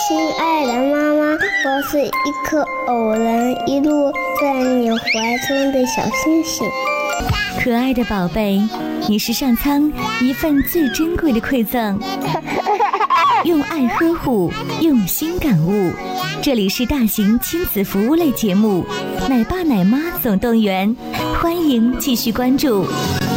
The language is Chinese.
亲爱的妈妈，我是一颗偶然一路在你怀中的小星星。 可爱的宝贝，你是上苍一份最珍贵的馈赠。用爱呵护，用心感悟。这里是大型亲子服务类节目《奶爸奶妈总动员》，欢迎继续关注。